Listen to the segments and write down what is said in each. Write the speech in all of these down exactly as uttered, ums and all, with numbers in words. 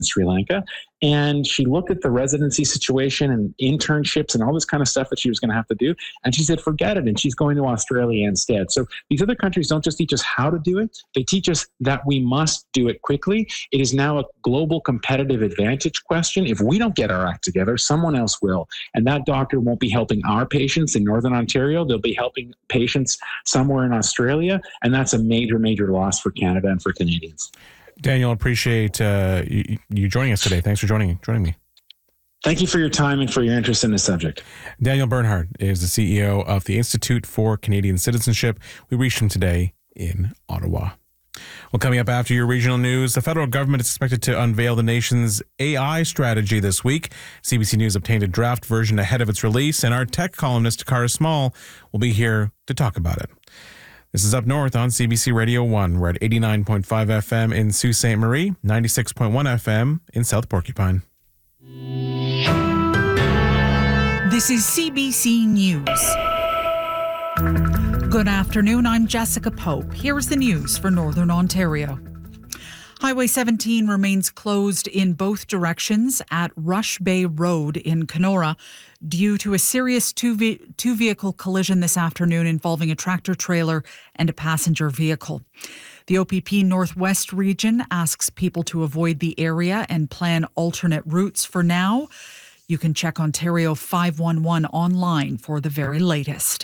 Sri Lanka. And she looked at the residency situation and internships and all this kind of stuff that she was going to have to do. And she said, forget it. And she's going to Australia instead. So these other countries don't just teach us how to do it, they teach us that we must do it quickly. It is now a global competitive advantage question. If we don't get our act together, someone else will. And that doctor won't be helping our patients in Northern Ontario. They'll be helping patients somewhere in Australia. And that's a major, major loss for Canada and for Canadians. Daniel, appreciate uh, you, you joining us today. Thanks for joining joining me. Thank you for your time and for your interest in this subject. Daniel Bernhard is the C E O of the Institute for Canadian Citizenship. We reached him today in Ottawa. Well, coming up after your regional news, the federal government is expected to unveil the nation's A I strategy this week. C B C News obtained a draft version ahead of its release, and our tech columnist, Takara Small, will be here to talk about it. This is Up North on C B C Radio one. We're at eighty-nine point five F M in Sault Ste. Marie, ninety-six point one F M in South Porcupine. This is C B C News. Good afternoon, I'm Jessica Pope. Here's the news for Northern Ontario. Highway seventeen remains closed in both directions at Rush Bay Road in Kenora due to a serious two ve- two vehicle collision this afternoon involving a tractor trailer and a passenger vehicle. The O P P Northwest region asks people to avoid the area and plan alternate routes for now. You can check Ontario five one one online for the very latest.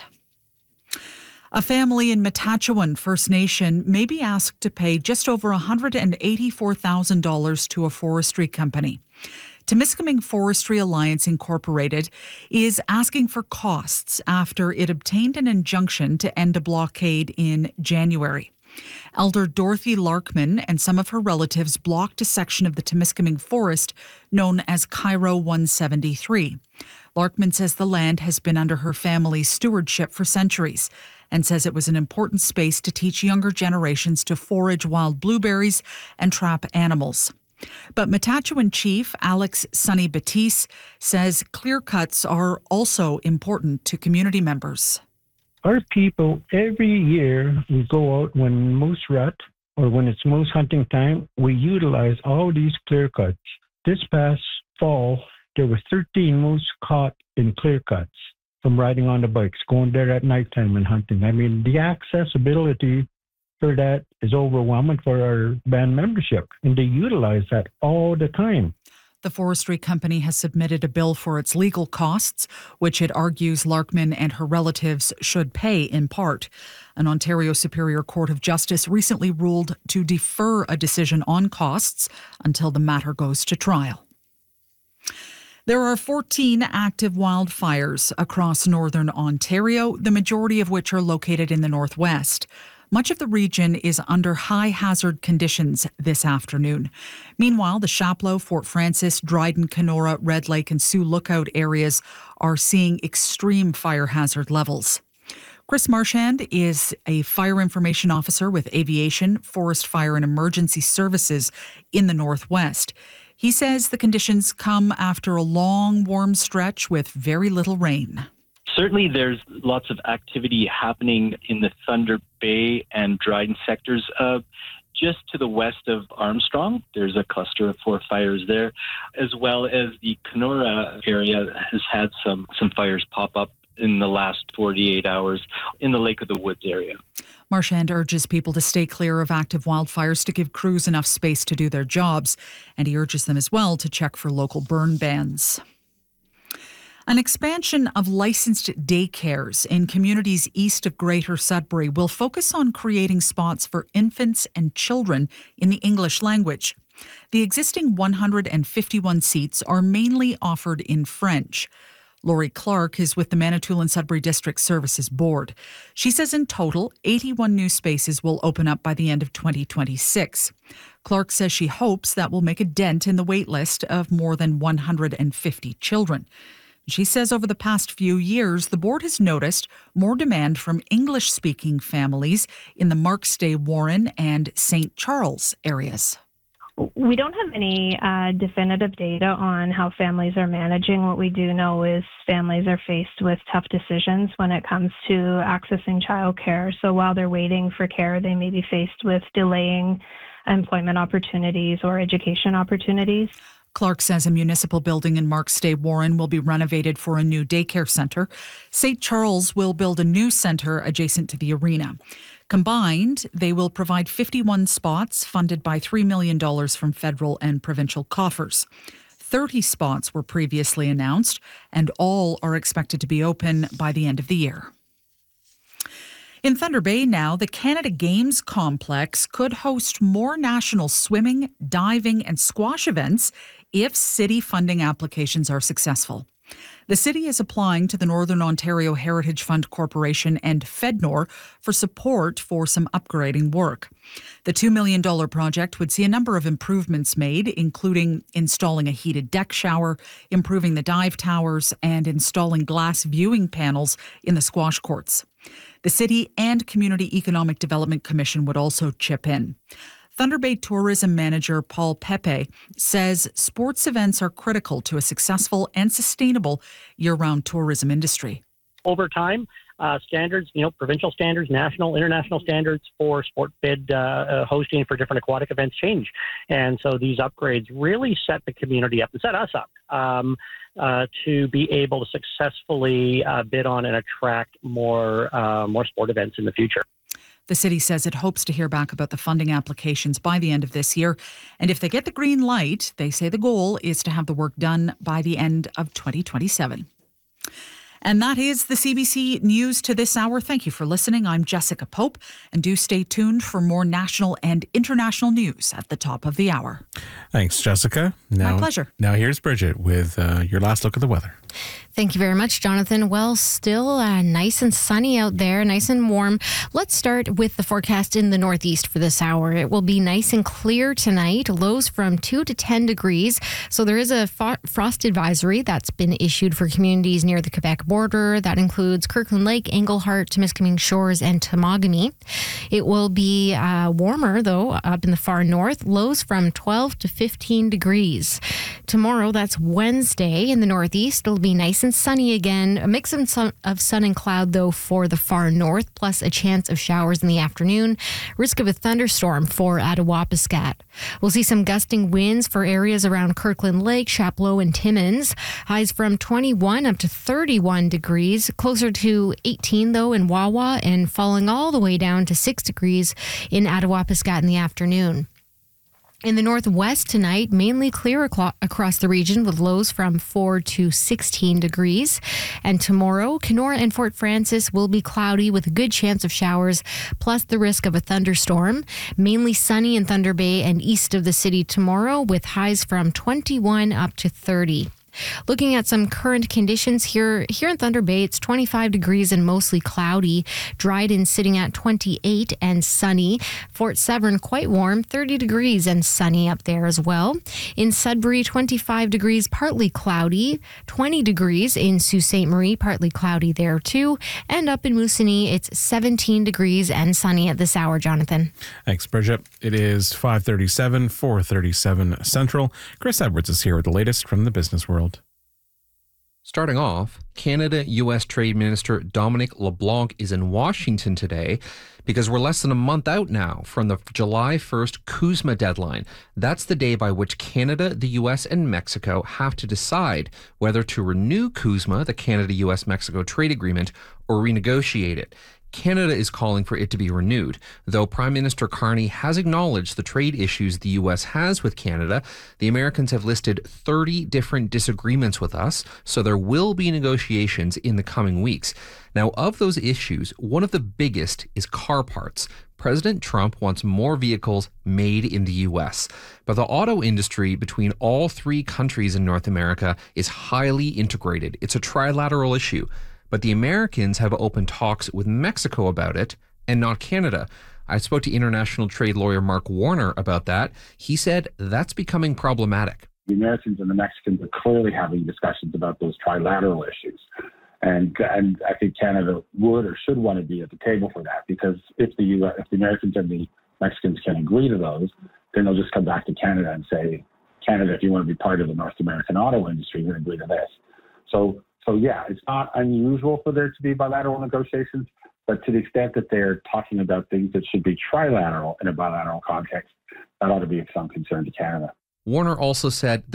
A family in Matachewan First Nation may be asked to pay just over one hundred eighty-four thousand dollars to a forestry company. Temiskaming Forestry Alliance Incorporated is asking for costs after it obtained an injunction to end a blockade in January. Elder Dorothy Larkman and some of her relatives blocked a section of the Temiskaming Forest known as Cairo one seventy-three. Larkman says the land has been under her family's stewardship for centuries and says it was an important space to teach younger generations to forage wild blueberries and trap animals. But Matachewan Chief Alex Sonny Batiste says clear cuts are also important to community members. Our people, every year, we go out when moose rut or when it's moose hunting time, we utilize all these clear cuts. This past fall, there were thirteen moose caught in clear cuts from riding on the bikes, going there at nighttime and hunting. I mean, the accessibility for that is overwhelming for our band membership, and they utilize that all the time. The forestry company has submitted a bill for its legal costs, which it argues Larkman and her relatives should pay in part. An Ontario Superior Court of Justice recently ruled to defer a decision on costs until the matter goes to trial. There are fourteen active wildfires across northern Ontario, the majority of which are located in the northwest. Much of the region is under high hazard conditions this afternoon. Meanwhile, the Chapleau, Fort Francis, Dryden, Kenora, Red Lake and Sioux Lookout areas are seeing extreme fire hazard levels. Chris Marchand is a fire information officer with Aviation, Forest Fire and Emergency Services in the Northwest. He says the conditions come after a long, warm stretch with very little rain. Certainly there's lots of activity happening in the Thunder Bay and Dryden sectors. Uh, just to the west of Armstrong, there's a cluster of four fires there, as well as the Kenora area has had some, some fires pop up in the last forty-eight hours in the Lake of the Woods area. Marchand urges people to stay clear of active wildfires to give crews enough space to do their jobs, and he urges them as well to check for local burn bans. An expansion of licensed daycares in communities east of Greater Sudbury will focus on creating spots for infants and children in the English language. The existing one hundred fifty-one seats are mainly offered in French. Laurie Clark is with the Manitoulin Sudbury District Services Board. She says in total, eighty-one new spaces will open up by the end of twenty twenty-six. Clark says she hopes that will make a dent in the wait list of more than one hundred fifty children. She says over the past few years, the board has noticed more demand from English-speaking families in the Markstay, Warren, and Saint Charles areas. We don't have any uh, definitive data on how families are managing. What we do know is families are faced with tough decisions when it comes to accessing childcare. So while they're waiting for care, they may be faced with delaying employment opportunities or education opportunities. Clark says a municipal building in Marks Day Warren will be renovated for a new daycare centre. Saint Charles will build a new centre adjacent to the arena. Combined, they will provide fifty-one spots funded by three million dollars from federal and provincial coffers. thirty spots were previously announced, and all are expected to be open by the end of the year. In Thunder Bay now, the Canada Games complex could host more national swimming, diving, and squash events if city funding applications are successful. The city is applying to the Northern Ontario Heritage Fund Corporation and FedNor for support for some upgrading work. The two million dollars project would see a number of improvements made, including installing a heated deck shower, improving the dive towers, and installing glass viewing panels in the squash courts. The City and Community Economic Development Commission would also chip in. Thunder Bay Tourism Manager Paul Pepe says sports events are critical to a successful and sustainable year-round tourism industry. Over time, uh, standards, you know, provincial standards, national, international standards for sport bid uh, uh, hosting for different aquatic events change. And so these upgrades really set the community up and set us up um, uh, to be able to successfully uh, bid on and attract more, uh, more sport events in the future. The city says it hopes to hear back about the funding applications by the end of this year. And if they get the green light, they say the goal is to have the work done by the end of twenty twenty-seven. And that is the C B C News to this hour. Thank you for listening. I'm Jessica Pope, and do stay tuned for more national and international news at the top of the hour. Thanks, Jessica. Now, My pleasure. Now here's Bridget with uh, your last look at the weather. Thank you very much, Jonathan. Well, still uh, nice and sunny out there, nice and warm. Let's start with the forecast in the northeast for this hour. It will be nice and clear tonight, lows from two to ten degrees. So there is a fo- frost advisory that's been issued for communities near the Quebec border. That includes Kirkland Lake, Englehart, Temiskaming Shores, and Temagami. It will be uh, warmer, though, up in the far north, lows from twelve to fifteen degrees. Tomorrow, that's Wednesday, in the northeast, it'll be nice and sunny again. A mix of sun, of sun and cloud, though, for the far north, plus a chance of showers in the afternoon. Risk of a thunderstorm for Attawapiskat. We'll see some gusting winds for areas around Kirkland Lake, Chapleau, and Timmins. Highs from twenty-one up to thirty-one degrees. Closer to eighteen, though, in Wawa, and falling all the way down to six degrees in Attawapiskat in the afternoon. In the northwest tonight, mainly clear aclo- across the region with lows from four to sixteen degrees. And tomorrow, Kenora and Fort Frances will be cloudy with a good chance of showers, plus the risk of a thunderstorm. Mainly sunny in Thunder Bay and east of the city tomorrow, with highs from twenty-one up to thirty. Looking at some current conditions here, here in Thunder Bay, it's twenty-five degrees and mostly cloudy. Dryden sitting at twenty-eight and sunny. Fort Severn quite warm, thirty degrees and sunny up there as well. In Sudbury, twenty-five degrees, partly cloudy. twenty degrees in Sault Ste. Marie, partly cloudy there too. And up in Moosonee, it's seventeen degrees and sunny at this hour, Jonathan. Thanks, Bridget. It is five thirty-seven, four thirty-seven Central. Chris Edwards is here with the latest from the business world. Starting off, Canada-U S Trade Minister Dominic LeBlanc is in Washington today because we're less than a month out now from the July first CUSMA deadline. That's the day by which Canada, the U S, and Mexico have to decide whether to renew CUSMA, the Canada-U S Mexico trade agreement, or renegotiate it. Canada is calling for it to be renewed. Though Prime Minister Carney has acknowledged the trade issues the U S has with Canada, the Americans have listed thirty different disagreements with us, so there will be negotiations in the coming weeks. Now, of those issues, one of the biggest is car parts. President Trump wants more vehicles made in the U S, but the auto industry between all three countries in North America is highly integrated. It's a trilateral issue. But the Americans have opened talks with Mexico about it, and not Canada. I spoke to international trade lawyer Mark Warner about that. He said that's becoming problematic. The Americans and the Mexicans are clearly having discussions about those trilateral issues. And and I think Canada would or should want to be at the table for that, because if the U S, if the Americans and the Mexicans can agree to those, then they'll just come back to Canada and say, Canada, if you want to be part of the North American auto industry, you're going to agree to this. So So, yeah, it's not unusual for there to be bilateral negotiations, But to the extent that they're talking about things that should be trilateral in a bilateral context, that ought to be of some concern to Canada. Warner also said that